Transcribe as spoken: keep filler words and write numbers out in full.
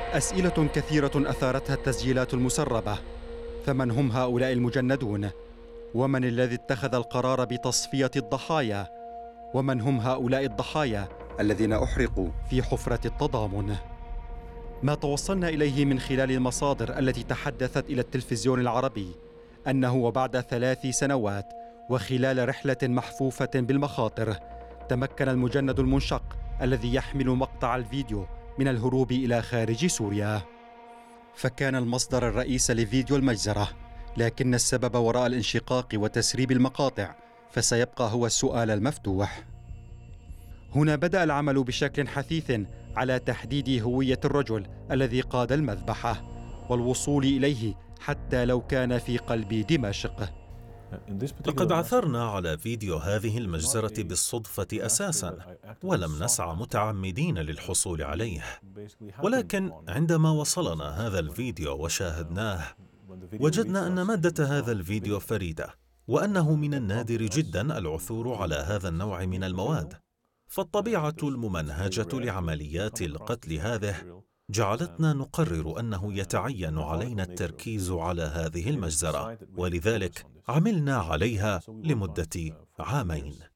أسئلة كثيرة أثارتها التسجيلات المسربة. فمن هم هؤلاء المجندون؟ ومن الذي اتخذ القرار بتصفية الضحايا؟ ومن هم هؤلاء الضحايا الذين أحرقوا في حفرة التضامن؟ ما توصلنا إليه من خلال المصادر التي تحدثت إلى التلفزيون العربي أنه وبعد ثلاث سنوات وخلال رحلة محفوفة بالمخاطر تمكن المجند المنشق الذي يحمل مقطع الفيديو من الهروب إلى خارج سوريا. فكان المصدر الرئيس لفيديو المجزرة، لكن السبب وراء الانشقاق وتسريب المقاطع فسيبقى هو السؤال المفتوح. هنا بدأ العمل بشكل حثيث على تحديد هوية الرجل الذي قاد المذبحة والوصول إليه حتى لو كان في قلب دمشق. لقد عثرنا على فيديو هذه المجزرة بالصدفة أساساً، ولم نسعى متعمدين للحصول عليه. ولكن عندما وصلنا هذا الفيديو وشاهدناه، وجدنا أن مادة هذا الفيديو فريدة، وأنه من النادر جداً العثور على هذا النوع من المواد. فالطبيعة الممنهجة لعمليات القتل هذه جعلتنا نقرر أنه يتعين علينا التركيز على هذه المجزرة، ولذلك عملنا عليها لمدة عامين.